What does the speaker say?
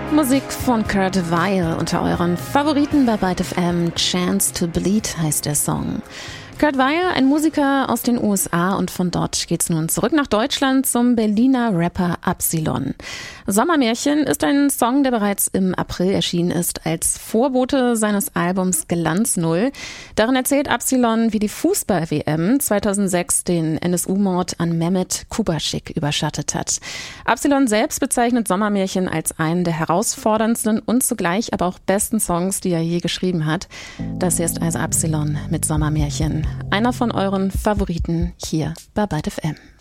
Musik von Kurt Weill unter euren Favoriten bei Byte FM. Chance to Bleed heißt der Song. Kurt Weill, ein Musiker aus den USA, und von dort geht's nun zurück nach Deutschland zum Berliner Rapper Absilon. Sommermärchen ist ein Song, der bereits im April erschienen ist, als Vorbote seines Albums Glanz Null. Darin erzählt Absilon, wie die Fußball-WM 2006 den NSU-Mord an Mehmet Kubaschik überschattet hat. Absilon selbst bezeichnet Sommermärchen als einen der herausforderndsten und zugleich aber auch besten Songs, die er je geschrieben hat. Das hier ist also Absilon mit Sommermärchen. Einer von euren Favoriten hier bei Byte FM.